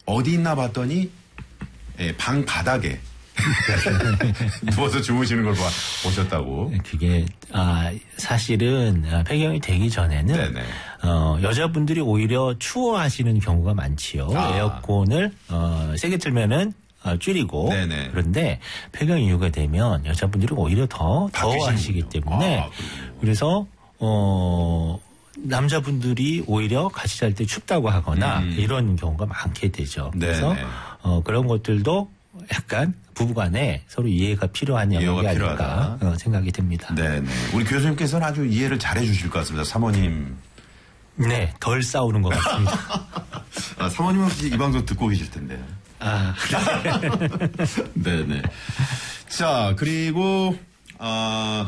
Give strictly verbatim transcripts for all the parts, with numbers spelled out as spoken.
어디 있나 봤더니 예, 방 바닥에 누워서 주무시는 걸 봐, 보셨다고. 그게 아, 사실은 폐경이 되기 전에는 네네. 어, 여자분들이 오히려 추워하시는 경우가 많지요. 아. 에어컨을 어, 세게 틀면은 어, 줄이고 네네. 그런데 폐경 이후가 되면 여자분들이 오히려 더 더워하시기 때문에 아, 그래서 어. 남자분들이 오히려 같이 잘 때 춥다고 하거나 음. 이런 경우가 많게 되죠. 네네. 그래서 어, 그런 것들도 약간 부부간에 서로 이해가 필요한 영역이 아닐까 어, 생각이 듭니다. 네네. 우리 교수님께서는 아주 이해를 잘해 주실 것 같습니다. 사모님. 네, 덜 싸우는 것 같습니다. 아, 사모님은 혹시 이 방송 듣고 계실 텐데. 아, 네네. 자, 그리고 어,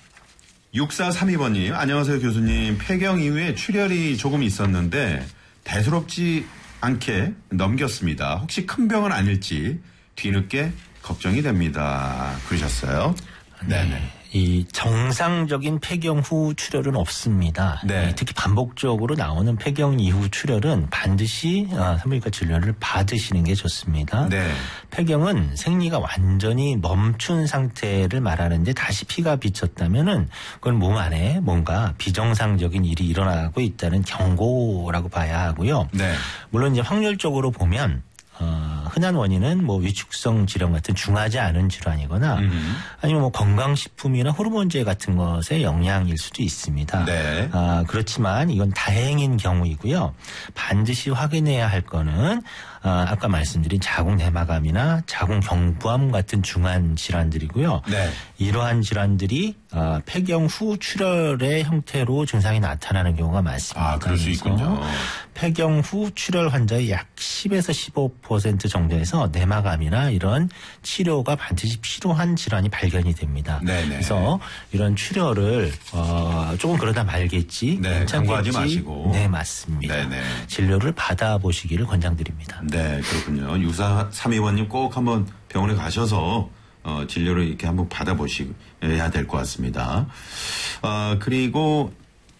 육사삼이 번님, 안녕하세요 교수님. 폐경 이후에 출혈이 조금 있었는데 대수롭지 않게 넘겼습니다. 혹시 큰 병은 아닐지 뒤늦게 걱정이 됩니다. 그러셨어요? 네네. 네. 이 정상적인 폐경 후 출혈은 없습니다. 네. 특히 반복적으로 나오는 폐경 이후 출혈은 반드시 산부인과 진료를 받으시는 게 좋습니다. 네. 폐경은 생리가 완전히 멈춘 상태를 말하는데 다시 피가 비쳤다면은 그건 몸 안에 뭔가 비정상적인 일이 일어나고 있다는 경고라고 봐야 하고요. 네. 물론 이제 확률적으로 보면 어, 흔한 원인은 뭐 위축성 질환 같은 중하지 않은 질환이거나 음. 아니면 뭐 건강식품이나 호르몬제 같은 것의 영향일 수도 있습니다. 네. 아, 그렇지만 이건 다행인 경우이고요. 반드시 확인해야 할 거는 아, 아까 말씀드린 자궁 내막암이나 자궁 경부암 같은 중한 질환들이고요. 네. 이러한 질환들이 아, 폐경 후 출혈의 형태로 증상이 나타나는 경우가 많습니다. 아, 그럴 수 있군요. 폐경 후 출혈 환자의 약 십에서 십오 퍼센트 정도에서 내막암이나 이런 치료가 반드시 필요한 질환이 발견이 됩니다. 네네. 그래서 이런 출혈을 어, 조금 그러다 말겠지. 네, 괜찮겠지. 강구하지 마시고. 네, 맞습니다. 네네. 진료를 받아보시기를 권장드립니다. 네, 그렇군요. 육사삼이 번님 꼭 한번 병원에 가셔서 어, 진료를 이렇게 한번 받아보셔야 될 것 같습니다. 어, 그리고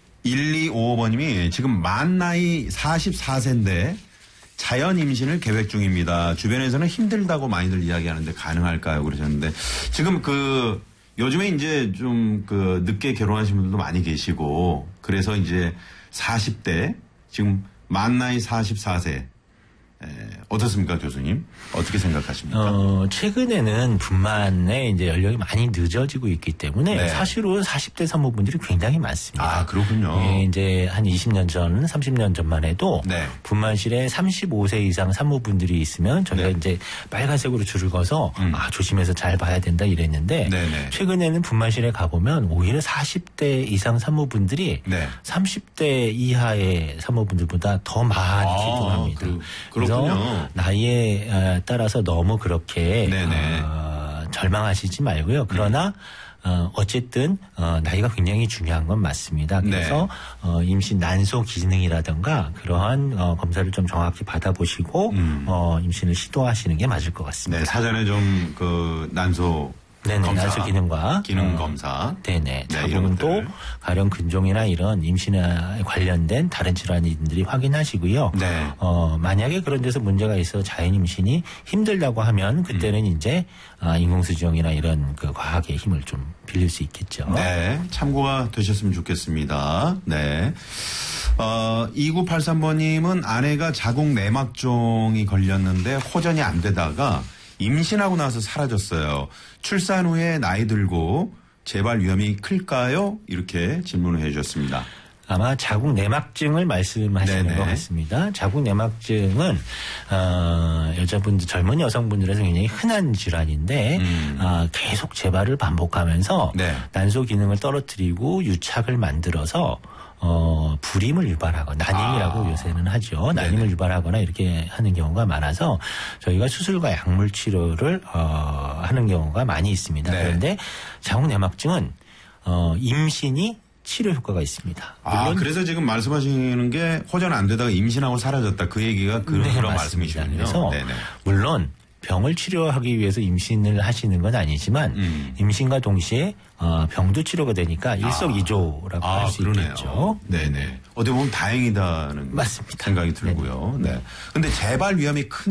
일이오오 번님이 지금 만 나이 사십사 세인데 자연 임신을 계획 중입니다. 주변에서는 힘들다고 많이들 이야기하는데 가능할까요? 그러셨는데 지금 그 요즘에 이제 좀 그 늦게 결혼하신 분들도 많이 계시고 그래서 이제 사십 대 지금 만 나이 사십사 세 에, 어떻습니까, 교수님? 어떻게 생각하십니까? 어, 최근에는 분만의 이제 연령이 많이 늦어지고 있기 때문에 네. 사실은 사십 대 산모분들이 굉장히 많습니다. 아, 그렇군요. 예, 이제 한 이십 년 전, 삼십 년 전만 해도 네. 분만실에 삼십오 세 이상 산모분들이 있으면 저희가 네. 이제 빨간색으로 줄을 거서 음. 아, 조심해서 잘 봐야 된다 이랬는데 네네. 최근에는 분만실에 가보면 오히려 사십 대 이상 산모분들이 네. 삼십 대 이하의 산모분들보다 더 많이 아, 출동합니다. 그, 그래서 나이에 따라서 너무 그렇게 어, 절망하시지 말고요. 그러나 음. 어, 어쨌든 어, 나이가 굉장히 중요한 건 맞습니다. 그래서 네. 어, 임신 난소 기능이라든가 그러한 어, 검사를 좀 정확히 받아보시고 음. 어, 임신을 시도하시는 게 맞을 것 같습니다. 네, 사전에 좀 그 난소 네네, 검사, 난소 기능과 기능 검사, 어, 네네, 자궁도 네, 가령 근종이나 이런 임신에 관련된 다른 질환인들이 확인하시고요. 네. 어, 만약에 그런 데서 문제가 있어 자연 임신이 힘들다고 하면 그때는 음. 이제 아, 인공수정이나 이런 그 과학의 힘을 좀 빌릴 수 있겠죠. 네, 참고가 되셨으면 좋겠습니다. 네. 어, 이구팔삼 번님은 아내가 자궁 내막종이 걸렸는데 호전이 안 되다가 임신하고 나서 사라졌어요. 출산 후에 나이 들고 재발 위험이 클까요? 이렇게 질문을 해 주셨습니다. 아마 자궁 내막증을 말씀하시는 네네. 것 같습니다. 자궁 내막증은 어, 여자분들 젊은 여성분들에서 굉장히 흔한 질환인데 음. 어, 계속 재발을 반복하면서 네. 난소 기능을 떨어뜨리고 유착을 만들어서 어, 불임을 유발하거나, 난임이라고 아. 요새는 하죠. 난임을 네네. 유발하거나 이렇게 하는 경우가 많아서 저희가 수술과 약물 치료를, 어, 하는 경우가 많이 있습니다. 네. 그런데 자궁 내막증은, 어, 임신이 치료 효과가 있습니다. 아, 그래서 지금 말씀하시는 게 호전 안 되다가 임신하고 사라졌다. 그 얘기가 그, 네, 그런 말씀이시군요. 그래서 네네. 물론 병을 치료하기 위해서 임신을 하시는 건 아니지만 음. 임신과 동시에 어, 병도 치료가 되니까 일석이조라고 아. 할 수 아, 있겠죠. 네네. 어떻게 보면 다행이다는 맞습니다. 생각이 들고요. 네. 근데 재발 위험이 큰